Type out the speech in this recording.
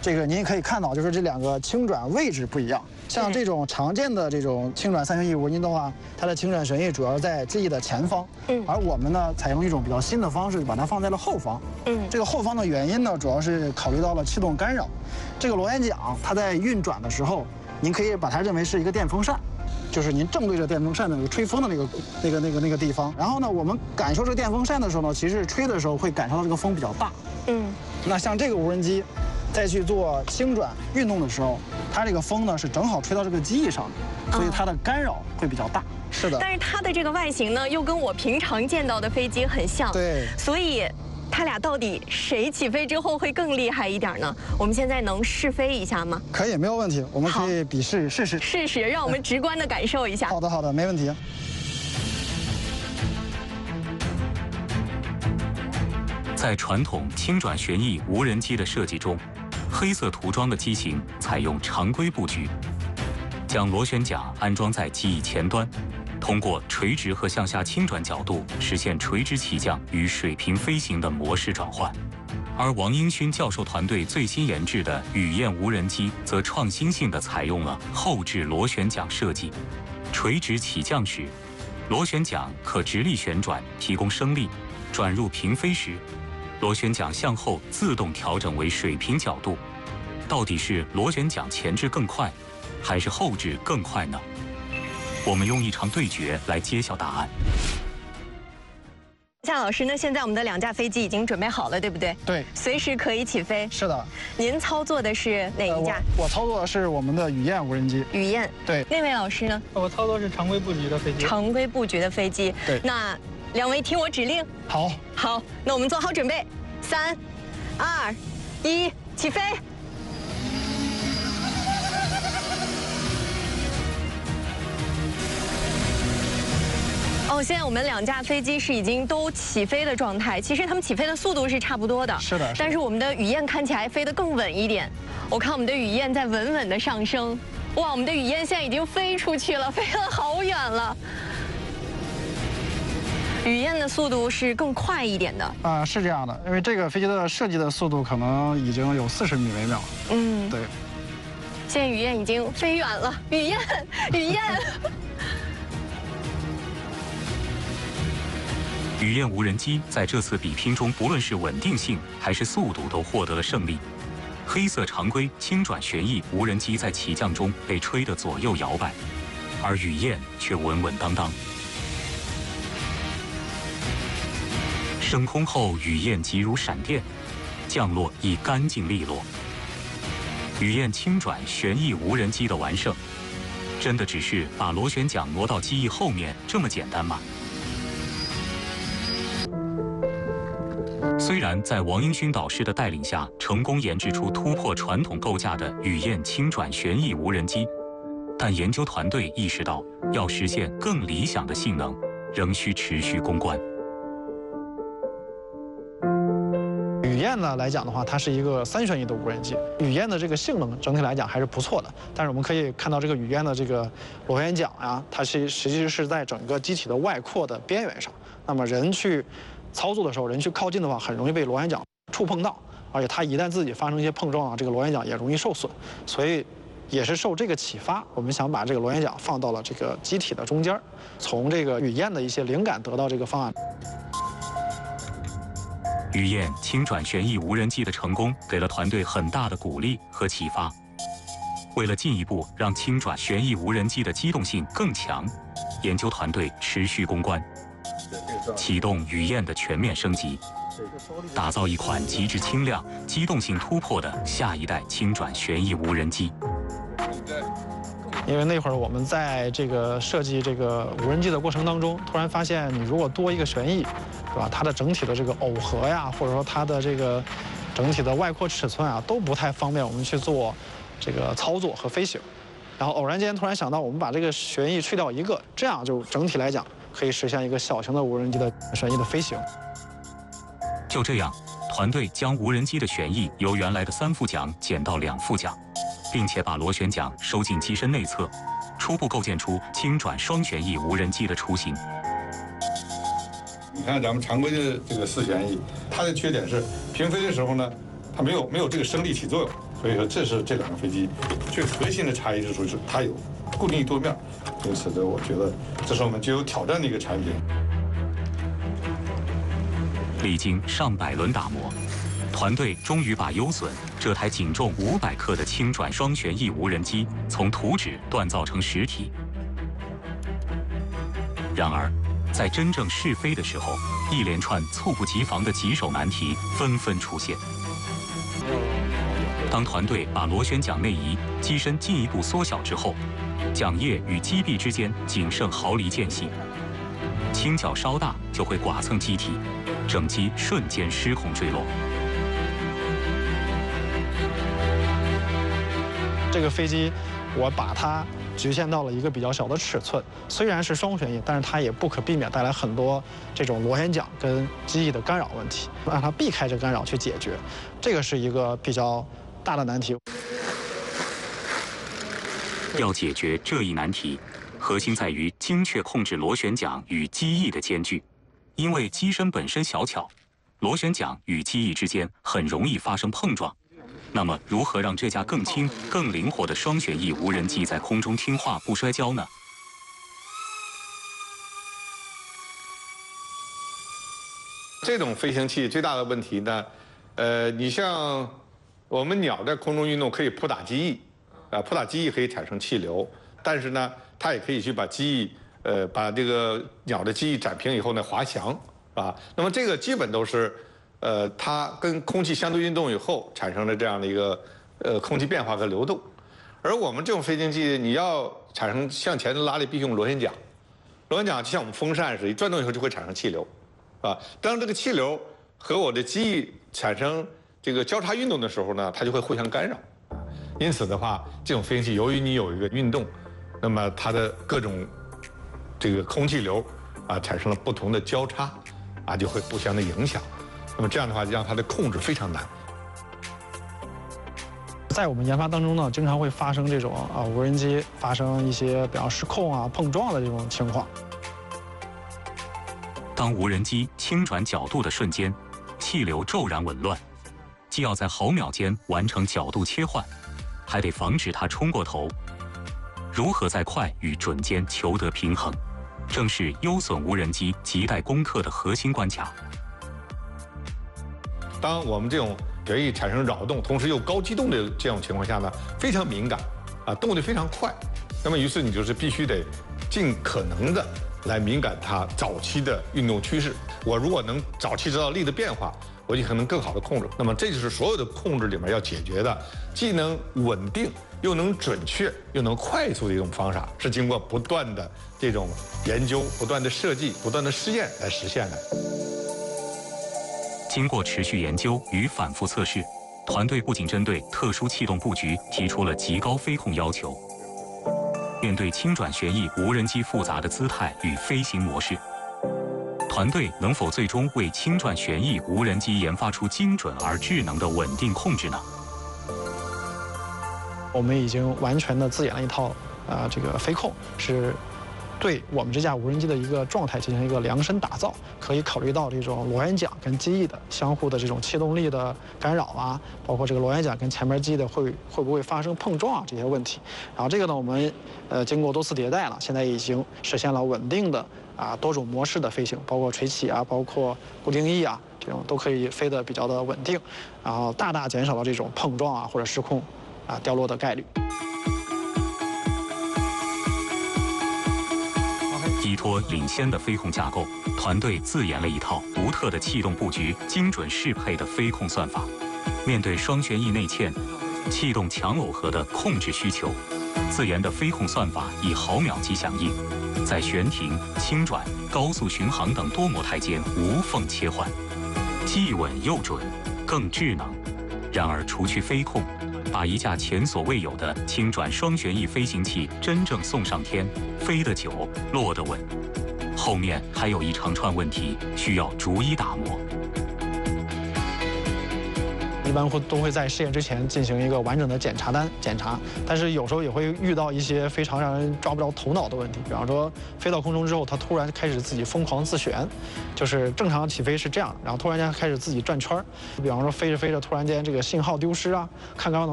这个您也可以看到，就是这两个轻转位置不一样。像这种常见的这种轻转3旋翼无人机的话，它的轻转旋翼主要在机翼的前方，而我们呢采用一种比较新的方式，把它放在了后方。这个后方的原因呢，主要是考虑到了气动干扰。这个螺旋桨它在运转的时候，您可以把它认为是一个电风扇。就是您正对着电风扇的那个吹风的那个地方，然后呢，我们感受这个电风扇的时候呢，其实吹的时候会感受到这个风比较大。那像这个无人机，再去做轻转运动的时候，它这个风呢是正好吹到这个机翼上的，所以它的干扰会比较大。是的。 但是它的这个外形呢，又跟我平常见到的飞机很像。 对。 所以。它俩到底谁起飞之后会更厉害一点呢？我们现在能试飞一下吗？ 可以，没有问题，我们可以比试试试。 试试，让我们直观的感受一下。 好的，好的，没问题。 在传统轻转旋翼无人机的设计中，黑色涂装的机型采用常规布局，将螺旋桨安装在机翼前端。通过垂直和向下轻转角度实现垂直起降与水平飞行的模式转换，而王英勋教授团队最新研制的雨燕无人机则创新性地采用了后置螺旋桨设计。垂直起降时，螺旋桨可直立旋转提供升力；转入平飞时，螺旋桨向后自动调整为水平角度。到底是螺旋桨前置更快，还是后置更快呢？我们用一场对决来揭晓答案。 夏老师，那现在我们的2架飞机已经准备好了，对不对？ 对， 随时可以起飞。 是的。 您操作的是哪一架？ 我操作的是我们的雨燕无人机。 雨燕。对。那位老师呢？ 我操作是常规布局的飞机。 常规布局的飞机。 对。 那2位听我指令。 好。 好，那我们做好准备，3、2、1，起飞。哦，现在我们2架飞机是已经都起飞的状态。其实它们起飞的速度是差不多的， 是的。 但是我们的雨燕看起来飞得更稳一点。我看我们的雨燕在稳稳的上升。哇，我们的雨燕现在已经飞出去了，飞了好远了。雨燕的速度是更快一点的。 是这样的，因为这个飞机的设计的速度可能已经有40米每秒。对。 现在雨燕已经飞远了，雨燕，雨燕。 雨燕无人机在这次比拼中，不论是稳定性还是速度，都获得了胜利。黑色常规轻转旋翼无人机在起降中被吹得左右摇摆，而雨燕却稳稳当当。升空后，雨燕急如闪电，降落亦干净利落。雨燕轻转旋翼无人机的完胜，真的只是把螺旋桨挪到机翼后面这么简单吗？虽然在王英勋导师的带领下，成功研制出突破传统构架的雨燕轻转旋翼无人机，但研究团队意识到，要实现更理想的性能，仍需持续攻关。 雨燕呢来讲的话，它是一个3旋翼的无人机。雨燕的这个性能整体来讲还是不错的，但是我们可以看到这个雨燕的这个螺旋桨呀，它实际是在整个机体的外扩的边缘上。那么人去操作的时候，人去靠近的话，很容易被螺旋桨触碰到，而且它一旦自己发生一些碰撞啊，这个螺旋桨也容易受损。所以也是受这个启发，我们想把这个螺旋桨放到了这个机体的中间，从这个雨燕的一些灵感得到这个方案。 雨燕轻转旋翼无人机的成功，给了团队很大的鼓励和启发。为了进一步让轻转旋翼无人机的机动性更强，研究团队持续攻关，启动雨燕的全面升级，打造一款极致轻量、机动性突破的下一代轻转旋翼无人机。 因为那会儿我们在这个设计这个无人机的过程当中，突然发现你如果多一个旋翼，是吧？它的整体的这个耦合呀，或者说它的这个整体的外扩尺寸啊，都不太方便我们去做这个操作和飞行。然后偶然间突然想到，我们把这个旋翼去掉一个，这样就整体来讲可以实现一个小型的无人机的旋翼的飞行。 就这样，团队将无人机的旋翼由原来的3副桨减到2副桨，并且把螺旋桨收进机身内侧，初步构建出轻转双旋翼无人机的雏形。 你看咱们常规的这个4旋翼，它的缺点是平飞的时候呢，它没有这个升力起作用， 所以说，这是这两个飞机最核心的差异之处，是它有固定翼多面，因此呢，我觉得这是我们具有挑战的一个产品。 历经上百轮打磨，团队终于把优隼这台仅重500克的轻转双旋翼无人机从图纸锻造成实体。然而，在真正试飞的时候，一连串猝不及防的棘手难题纷纷出现。当团队把螺旋桨内移、机身进一步缩小之后，桨叶与机臂之间仅剩毫厘间隙，倾角稍大就会剐蹭机体，整机瞬间失控坠落。 这个飞机，我把它局限到了一个比较小的尺寸，虽然是双旋翼，但是它也不可避免带来很多这种螺旋桨跟机翼的干扰问题，让它避开这干扰去解决，这个是一个比较大的难题。 要解决这一难题，核心在于精确控制螺旋桨与机翼的间距，因为机身本身小巧，螺旋桨与机翼之间很容易发生碰撞。那么，如何让这架更轻、更灵活的双旋翼无人机在空中听话不摔跤呢？ 这种飞行器最大的问题呢，你像我们鸟在空中运动可以扑打机翼，扑打机翼可以产生气流，但是呢，它也可以去把机翼，把这个鸟的机翼展平以后呢滑翔，啊，那么这个基本都是。它跟空气相对运动以后产生的这样的一个空气变化和流动，而我们这种飞行器，你要产生向前的拉力，必须用螺旋桨。螺旋桨就像我们风扇似的，一转动以后就会产生气流，啊，当这个气流和我的机翼产生这个交叉运动的时候呢，它就会互相干扰。因此的话，这种飞行器由于你有一个运动，那么它的各种这个空气流啊产生了不同的交叉，啊就会互相的影响。那么这样的话，让它的控制非常难。 在我们研发当中呢，经常会发生这种无人机发生一些比方失控啊、碰撞的这种情况。 当无人机轻转角度的瞬间，气流骤然紊乱，既要在毫秒间完成角度切换，还得防止它冲过头。如何在快与准间求得平衡，正是优隼无人机亟待攻克的核心关卡。 当我们这种旋翼产生扰动，同时又高机动的这种情况下呢，非常敏感，啊，动得非常快。那么于是你就是必须得尽可能的来敏感它早期的运动趋势。我如果能早期知道力的变化，我就可能更好的控制。那么这就是所有的控制里面要解决的，既能稳定又能准确又能快速的一种方法，是经过不断的这种研究、不断的设计、不断的试验来实现的。 经过持续研究与反复测试，团队不仅针对特殊气动布局提出了极高飞控要求。面对轻转旋翼无人机复杂的姿态与飞行模式，团队能否最终为轻转旋翼无人机研发出精准而智能的稳定控制呢？ 我们已经完全的自研了一套这个飞控，是对我们这架无人机的一个状态进行一个量身打造，可以考虑到这种螺旋桨跟机翼的相互的这种气动力的干扰啊，包括这个螺旋桨跟前面机的会不会发生碰撞啊这些问题。然后这个呢，我们经过多次迭代了，现在已经实现了稳定的多种模式的飞行，包括垂起啊，包括固定翼啊，这种都可以飞得比较的稳定，然后大大减少了这种碰撞啊或者失控掉落的概率。 依托领先的飞控架构，团队自研了一套独特的气动布局、精准适配的飞控算法。面对双旋翼内嵌、气动强耦合的控制需求，自研的飞控算法以毫秒级响应，在悬停、轻转、高速巡航等多模态间无缝切换，既稳又准，更智能。然而，除去飞控，把一架前所未有的轻转双旋翼飞行器真正送上天，飞得久，落得稳，后面还有一长串问题需要逐一打磨。 一般都会在试验之前进行一个完整的检查，但是有时候也会遇到一些非常让人抓不着头脑的问题，比方说飞到空中之后，它突然开始自己疯狂自旋，就是正常起飞是这样，然后突然间开始自己转圈儿，比方说飞着飞着突然间这个信号丢失啊，看刚刚